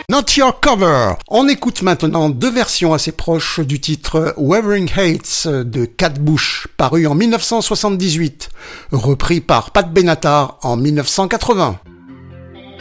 Not Your Cover. On écoute maintenant deux versions assez proches du titre Wuthering Heights de Kate Bush, paru en 1978, repris par Pat Benatar en 1980.